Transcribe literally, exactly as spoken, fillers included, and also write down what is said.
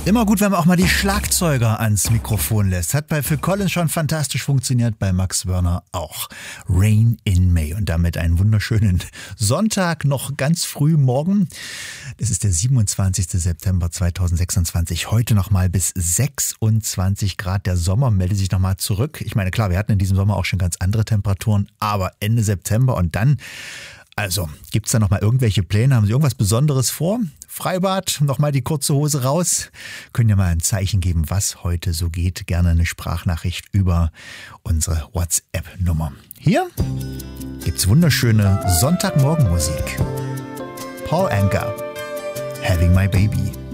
Immer gut, wenn man auch mal die Schlagzeuger ans Mikrofon lässt. Hat bei Phil Collins schon fantastisch funktioniert, bei Max Wörner auch. Rain in May und damit einen wunderschönen Sonntag, noch ganz früh morgen. Es ist der siebenundzwanzigster September zweitausendsechsundzwanzig. Heute nochmal bis sechsundzwanzig Grad. Der Sommer meldet sich nochmal zurück. Ich meine, klar, wir hatten in diesem Sommer auch schon ganz andere Temperaturen, aber Ende September und dann... Also, gibt's da noch mal irgendwelche Pläne? Haben Sie irgendwas Besonderes vor? Freibad, noch mal die kurze Hose raus? Können ja mal ein Zeichen geben, was heute so geht. Gerne eine Sprachnachricht über unsere WhatsApp-Nummer. Hier gibt's wunderschöne Sonntagmorgenmusik. Paul Anka, Having My Baby.